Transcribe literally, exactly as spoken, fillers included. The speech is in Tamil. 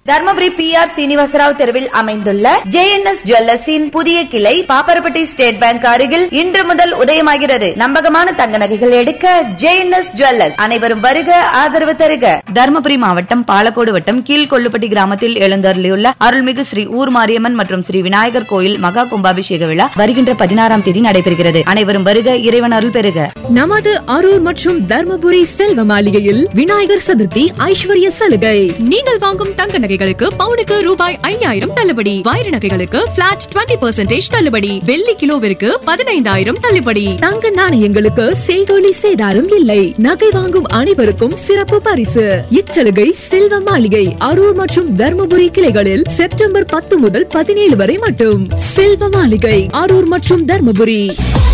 தர்மபுரி பி ஆர் சீனிவாசராவ் தெருவில் அமைந்துள்ள ஜே என் எஸ் ஜுவல்லர்ஸின் புதிய கிளை பாப்பரப்பட்டி ஸ்டேட் பேங்க் அருகில் இன்று முதல் உதயமாகிறது. நம்பகமான தங்க நகைகள் எடுக்க ஜே என் எஸ் ஜுவல்லர்ஸ். அனைவரும் வருக, ஆதரவு தருக. தர்மபுரி மாவட்டம் பாலக்கோடு வட்டம் கீழ்கொள்ளுப்பட்டி கிராமத்தில் எழுந்தருளியுள்ள அருள்மிகு ஸ்ரீ ஊர் மாரியம்மன் மற்றும் ஸ்ரீ விநாயகர் கோயில் மகா கும்பாபிஷேக விழா வருகின்ற பதினாறாம் தேதி நடைபெறுகிறது. அனைவரும் வருக, இறைவன் அருள் பெறுக. நமது அரூர் மற்றும் தர்மபுரி செல்வ மாளிகையில் விநாயகர் சதுர்த்தி ஐஸ்வர்ய சலுகை. நீங்கள் வாங்கும் தங்க நகைகளுக்கு பவுனுக்கு ரூபாய் ஐயாயிரம் தள்ளுபடி. வைர நகைகளுக்கு பிளாட் இருபது பர்சன்டேஜ் தள்ளுபடி. வெள்ளி கிலோவிற்கு பதினைந்தாயிரம் தள்ளுபடி. தங்க நாணயங்களுக்கு செய்கூலி சேதாரம் இல்லை. நகை வாங்கும் அனைவருக்கும் சிறப்பு பரிசு. இச்சலுகை செல்வ மாளிகை அரூர் மற்றும் தர்மபுரி கிளைகளில் செப்டம்பர் பத்து முதல் பதினேழு வரை மட்டும். செல்வ மாளிகை அரூர் மற்றும் தர்மபுரி.